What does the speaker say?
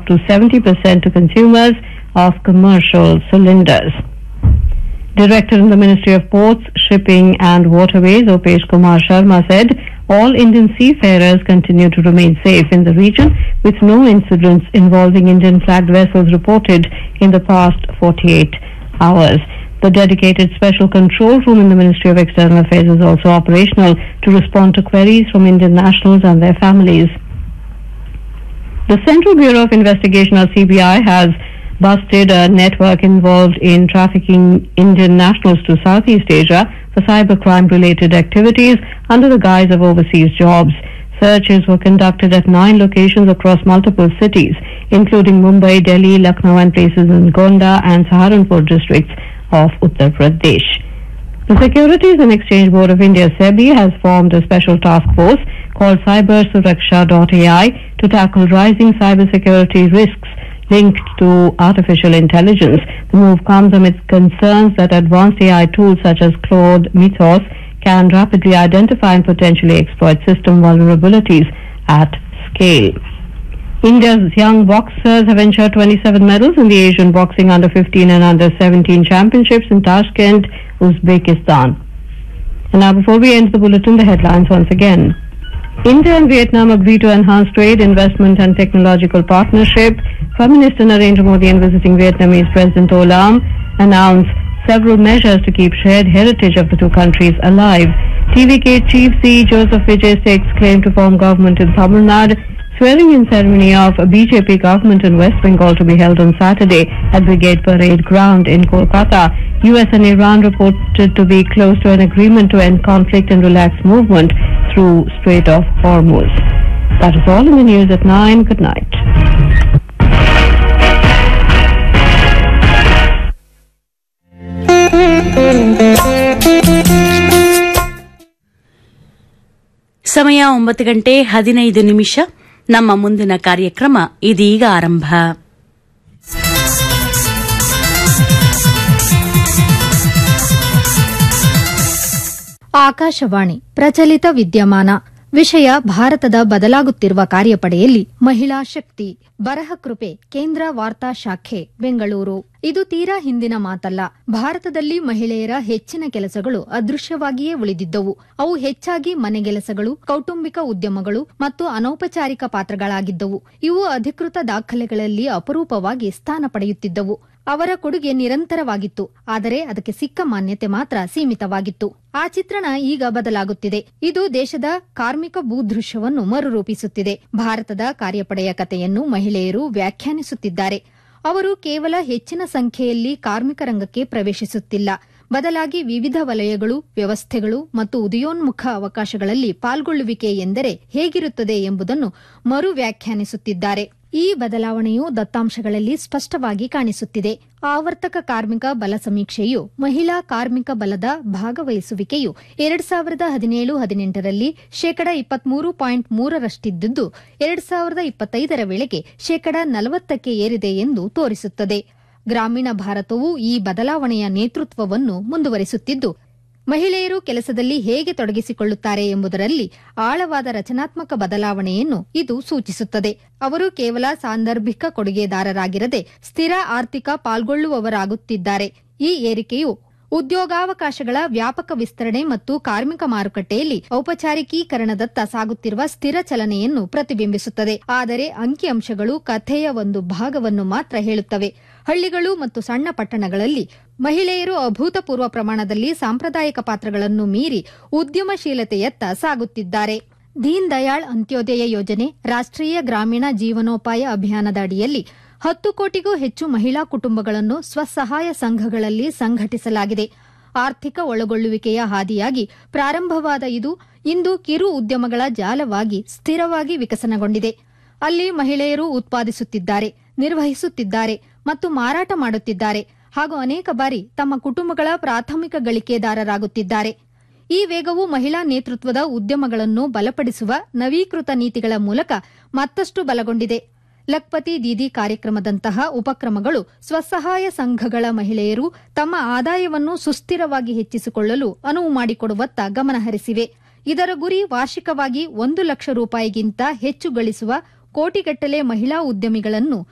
up to 70% to consumers of commercial cylinders. Director in the Ministry of Ports, Shipping and Waterways, Opesh Kumar Sharma, said all Indian seafarers continue to remain safe in the region, with no incidents involving Indian-flagged vessels reported in the past 48 hours. The dedicated special control room in the Ministry of External Affairs is also operational to respond to queries from Indian nationals and their families. The Central Bureau of Investigation, or CBI, has busted a network involved in trafficking Indian nationals to Southeast Asia for cybercrime-related activities under the guise of overseas jobs. Searches were conducted at 9 locations across multiple cities, including Mumbai, Delhi, Lucknow, and places in Gonda and Saharanpur districts of Uttar Pradesh. The Securities and Exchange Board of India, SEBI, has formed a special task force called CyberSuraksha.ai to tackle rising cybersecurity risks linked to artificial intelligence. The move comes amidst concerns that advanced AI tools such as Claude Mythos can rapidly identify and potentially exploit system vulnerabilities at scale. India's young boxers have ensured 27 medals in the Asian Boxing Under 15 and Under 17 Championships in Tashkent, Uzbekistan. And now, before we end the bulletin, the headlines once again. India and Vietnam agree to enhance trade, investment and technological partnership. Prime Minister Narendra Modi and visiting Vietnamese President O Lam announced several measures to keep shared heritage of the two countries alive. TVK Chief C. Joseph Vijay stakes claim to form government in Tamil Nadu. Swearing-in ceremony of a BJP government in West Bengal to be held on Saturday at Brigade Parade Ground in Kolkata. US and Iran reported to be close to an agreement to end conflict and relax movement through Strait of Hormuz. That is all in the news at 9. Good night. ಸಮಯ 9:15 ನಮ್ಮ ಮುಂದಿನ ಕಾರ್ಯಕ್ರಮ ಇದೀಗ ಆರಂಭ. ಆಕಾಶವಾಣಿ ಪ್ರಚಲಿತ ವಿದ್ಯಮಾನ. ವಿಷಯ ಭಾರತದ ಬದಲಾಗುತ್ತಿರುವ ಕಾರ್ಯಪಡೆಯಲ್ಲಿ ಮಹಿಳಾ ಶಕ್ತಿ. ಬರಹ ಕೃಪೆ, ಕೇಂದ್ರ ವಾರ್ತಾ ಶಾಖೆ, ಬೆಂಗಳೂರು. ಇದು ತೀರಾ ಹಿಂದಿನ ಮಾತಲ್ಲ. ಭಾರತದಲ್ಲಿ ಮಹಿಳೆಯರ ಹೆಚ್ಚಿನ ಕೆಲಸಗಳು ಅದೃಶ್ಯವಾಗಿಯೇ ಉಳಿದಿದ್ದವು. ಅವು ಹೆಚ್ಚಾಗಿ ಮನೆಗೆಲಸಗಳು, ಕೌಟುಂಬಿಕ ಉದ್ಯಮಗಳು ಮತ್ತು ಅನೌಪಚಾರಿಕ ಪಾತ್ರಗಳಾಗಿದ್ದವು. ಇವು ಅಧಿಕೃತ ದಾಖಲೆಗಳಲ್ಲಿ ಅಪರೂಪವಾಗಿ ಸ್ಥಾನ ಪಡೆಯುತ್ತಿದ್ದವು. ಅವರ ಕೊಡುಗೆ ನಿರಂತರವಾಗಿತ್ತು, ಆದರೆ ಅದಕ್ಕೆ ಸಿಕ್ಕ ಮಾನ್ಯತೆ ಮಾತ್ರ ಸೀಮಿತವಾಗಿತ್ತು. ಆ ಚಿತ್ರಣ ಈಗ ಬದಲಾಗುತ್ತಿದೆ. ಇದು ದೇಶದ ಕಾರ್ಮಿಕ ಭೂದೃಶ್ಯವನ್ನು ಮರುರೂಪಿಸುತ್ತಿದೆ. ಭಾರತದ ಕಾರ್ಯಪಡೆಯ ಕಥೆಯನ್ನು ಮಹಿಳೆಯರು ವ್ಯಾಖ್ಯಾನಿಸುತ್ತಿದ್ದಾರೆ. ಅವರು ಕೇವಲ ಹೆಚ್ಚಿನ ಸಂಖ್ಯೆಯಲ್ಲಿ ಕಾರ್ಮಿಕ ರಂಗಕ್ಕೆ ಪ್ರವೇಶಿಸುತ್ತಿಲ್ಲ, ಬದಲಾಗಿ ವಿವಿಧ ವಲಯಗಳು, ವ್ಯವಸ್ಥೆಗಳು ಮತ್ತು ಉದಯೋನ್ಮುಖ ಅವಕಾಶಗಳಲ್ಲಿ ಪಾಲ್ಗೊಳ್ಳುವಿಕೆ ಎಂದರೆ ಹೇಗಿರುತ್ತದೆ ಎಂಬುದನ್ನು ಮರು ವ್ಯಾಖ್ಯಾನಿಸುತ್ತಿದ್ದಾರೆ. ಈ ಬದಲಾವಣೆಯು ದತ್ತಾಂಶಗಳಲ್ಲಿ ಸ್ಪಷ್ಟವಾಗಿ ಕಾಣಿಸುತ್ತಿದೆ. ಆವರ್ತಕ ಕಾರ್ಮಿಕ ಬಲ ಸಮೀಕ್ಷೆಯು ಮಹಿಳಾ ಕಾರ್ಮಿಕ ಬಲದ ಭಾಗವಹಿಸುವಿಕೆಯು 2017-18ರಲ್ಲಿ 23.3% 2025ರ ವೇಳೆಗೆ 40% ಏರಿದೆ ಎಂದು ತೋರಿಸುತ್ತದೆ. ಗ್ರಾಮೀಣ ಭಾರತವು ಈ ಬದಲಾವಣೆಯ ನೇತೃತ್ವವನ್ನು ಮುಂದುವರಿಸುತ್ತಿದ್ದು, ಮಹಿಳೆಯರು ಕೆಲಸದಲ್ಲಿ ಹೇಗೆ ತೊಡಗಿಸಿಕೊಳ್ಳುತ್ತಾರೆ ಎಂಬುದರಲ್ಲಿ ಆಳವಾದ ರಚನಾತ್ಮಕ ಬದಲಾವಣೆಯನ್ನು ಇದು ಸೂಚಿಸುತ್ತದೆ. ಅವರು ಕೇವಲ ಸಾಂದರ್ಭಿಕ ಕೊಡುಗೆದಾರರಾಗಿರದೆ ಸ್ಥಿರ ಆರ್ಥಿಕ ಪಾಲ್ಗೊಳ್ಳುವವರಾಗುತ್ತಿದ್ದಾರೆ. ಈ ಏರಿಕೆಯು ಉದ್ಯೋಗಾವಕಾಶಗಳ ವ್ಯಾಪಕ ವಿಸ್ತರಣೆ ಮತ್ತು ಕಾರ್ಮಿಕ ಮಾರುಕಟ್ಟೆಯಲ್ಲಿ ಔಪಚಾರಿಕೀಕರಣದತ್ತ ಸಾಗುತ್ತಿರುವ ಸ್ಥಿರ ಚಲನೆಯನ್ನು ಪ್ರತಿಬಿಂಬಿಸುತ್ತದೆ. ಆದರೆ ಅಂಕಿಅಂಶಗಳು ಕಥೆಯ ಒಂದು ಭಾಗವನ್ನು ಮಾತ್ರ ಹೇಳುತ್ತವೆ. ಹಳ್ಳಿಗಳು ಮತ್ತು ಸಣ್ಣ ಪಟ್ಟಣಗಳಲ್ಲಿ ಮಹಿಳೆಯರು ಅಭೂತಪೂರ್ವ ಪ್ರಮಾಣದಲ್ಲಿ ಸಾಂಪ್ರದಾಯಿಕ ಪಾತ್ರಗಳನ್ನು ಮೀರಿ ಉದ್ಯಮಶೀಲತೆಯತ್ತ ಸಾಗುತ್ತಿದ್ದಾರೆ. ದೀನ್ ದಯಾಳ್ ಅಂತ್ಯೋದಯ ಯೋಜನೆ, ರಾಷ್ಟ್ರೀಯ ಗ್ರಾಮೀಣ ಜೀವನೋಪಾಯ ಅಭಿಯಾನದ ಅಡಿಯಲ್ಲಿ 10 ಕೋಟಿಗೂ ಹೆಚ್ಚು ಮಹಿಳಾ ಕುಟುಂಬಗಳನ್ನು ಸ್ವಸಹಾಯ ಸಂಘಗಳಲ್ಲಿ ಸಂಘಟಿಸಲಾಗಿದೆ. ಆರ್ಥಿಕ ಒಳಗೊಳ್ಳುವಿಕೆಯ ಹಾದಿಯಾಗಿ ಪ್ರಾರಂಭವಾದ ಇದು ಇಂದು ಕಿರು ಉದ್ಯಮಗಳ ಜಾಲವಾಗಿ ಸ್ಥಿರವಾಗಿ ವಿಕಸನಗೊಂಡಿದೆ. ಅಲ್ಲಿ ಮಹಿಳೆಯರು ಉತ್ಪಾದಿಸುತ್ತಿದ್ದಾರೆ, ನಿರ್ವಹಿಸುತ್ತಿದ್ದಾರೆ ಮತ್ತು ಮಾರಾಟ ಮಾಡುತ್ತಿದ್ದಾರೆ ಹಾಗೂ ಅನೇಕ ಬಾರಿ ತಮ್ಮ ಕುಟುಂಬಗಳ ಪ್ರಾಥಮಿಕ ಗಳಿಕೆದಾರರಾಗುತ್ತಿದ್ದಾರೆ. ಈ ವೇಗವು ಮಹಿಳಾ ನೇತೃತ್ವದ ಉದ್ಯಮಗಳನ್ನು ಬಲಪಡಿಸುವ ನವೀಕೃತ ನೀತಿಗಳ ಮೂಲಕ ಮತ್ತಷ್ಟು ಬಲಗೊಂಡಿದೆ. ಲಖ್ಪತಿ ದೀದಿ ಕಾರ್ಯಕ್ರಮದಂತಹ ಉಪಕ್ರಮಗಳು ಸ್ವಸಹಾಯ ಸಂಘಗಳ ಮಹಿಳೆಯರು ತಮ್ಮ ಆದಾಯವನ್ನು ಸುಸ್ಥಿರವಾಗಿ ಹೆಚ್ಚಿಸಿಕೊಳ್ಳಲು ಅನುವು ಮಾಡಿಕೊಡುವತ್ತ ಗಮನಹರಿಸಿವೆ. ಇದರ ಗುರಿ ವಾರ್ಷಿಕವಾಗಿ 1 ಲಕ್ಷ ರೂಪಾಯಿಗಿಂತ ಹೆಚ್ಚು ಗಳಿಸುವ ಕೋಟಿಗಟ್ಟಲೆ ಮಹಿಳಾ ಉದ್ಯಮಿಗಳನ್ನು